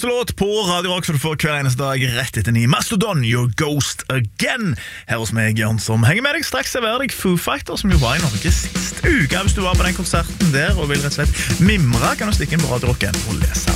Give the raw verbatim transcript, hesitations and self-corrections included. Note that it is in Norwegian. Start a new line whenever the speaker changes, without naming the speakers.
Låt på Radio Rock, så du får hver eneste dag rett etter ni. Mastodon, Your Ghost Again. Her hos meg, Jørn, som henger med deg. Straks serverer deg Foo Fighters, som jo var i Norge sist uke. Hvis du var på den konserten der og vil rett og slett mimre, kan du stikke inn på Radio Rock og lese.